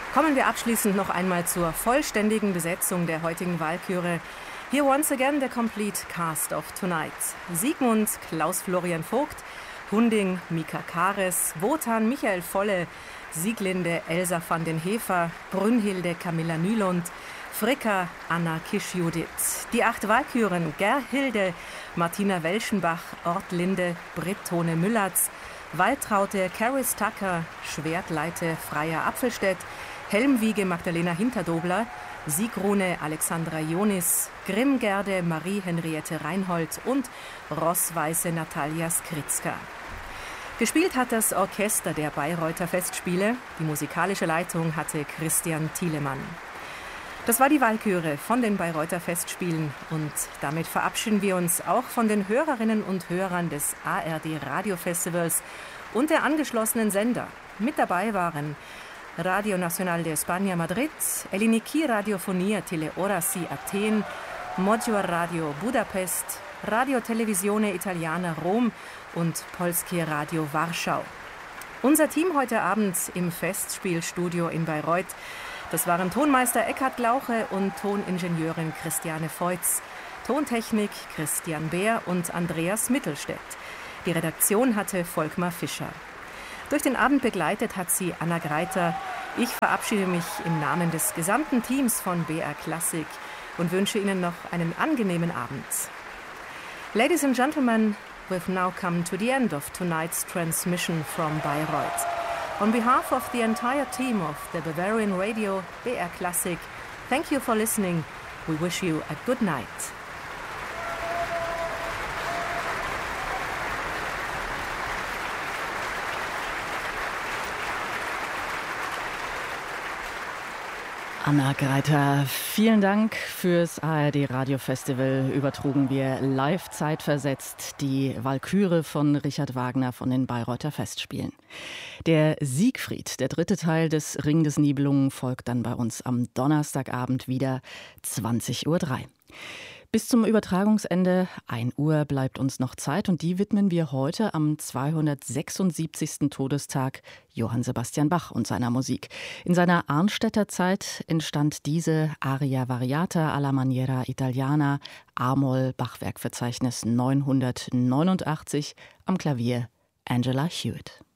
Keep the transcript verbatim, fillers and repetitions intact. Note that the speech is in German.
Kommen wir abschließend noch einmal zur vollständigen Besetzung der heutigen Walküre. Here once again the complete cast of tonight. Sigmund Klaus-Florian Vogt, Hunding Mika Kares, Wotan Michael Volle, Sieglinde Elsa van den Hefer, Brünnhilde Camilla Nylund, Fricka Anna Kisch-Judith. Die acht Walküren Gerhilde, Martina Welschenbach, Ortlinde Britt Tone Müllatz, Waltraute Caris Tucker, Schwertleite Freya Apfelstedt, Helmwiege Magdalena Hinterdobler, Siegrune Alexandra Jonis, Grimmgerde Marie-Henriette Reinhold und Rossweiße Natalia Skritzka. Gespielt hat das Orchester der Bayreuther Festspiele. Die musikalische Leitung hatte Christian Thielemann. Das war die Walküre von den Bayreuther Festspielen und damit verabschieden wir uns auch von den Hörerinnen und Hörern des A R D Radiofestivals und der angeschlossenen Sender. Mit dabei waren Radio Nacional de España Madrid, Eliniki Radiofonia Teleorasi Athen, Modjoar Radio Budapest, Radio Televisione Italiana Rom und Polskie Radio Warschau. Unser Team heute Abend im Festspielstudio in Bayreuth, das waren Tonmeister Eckhard Glauche und Toningenieurin Christiane Feutz, Tontechnik Christian Beer und Andreas Mittelstädt. Die Redaktion hatte Volkmar Fischer. Durch den Abend begleitet hat sie Anna Greiter. Ich verabschiede mich im Namen des gesamten Teams von B R Klassik und wünsche Ihnen noch einen angenehmen Abend. Ladies and gentlemen, we've now come to the end of tonight's transmission from Bayreuth. On behalf of the entire team of the Bavarian Radio B R Klassik, thank you for listening. We wish you a good night. Anna Greiter, vielen Dank fürs A R D Radio Festival. Übertrugen wir live zeitversetzt die Walküre von Richard Wagner von den Bayreuther Festspielen. Der Siegfried, der dritte Teil des Ring des Nibelungen, folgt dann bei uns am Donnerstagabend wieder zwanzig Uhr drei. Bis zum Übertragungsende ein Uhr bleibt uns noch Zeit und die widmen wir heute am zweihundertsechsundsiebzigsten Todestag Johann Sebastian Bach und seiner Musik. In seiner Arnstädter Zeit entstand diese Aria Variata alla maniera italiana, A-Moll, Bachwerkverzeichnis neunhundertneunundachtzig, am Klavier Angela Hewitt.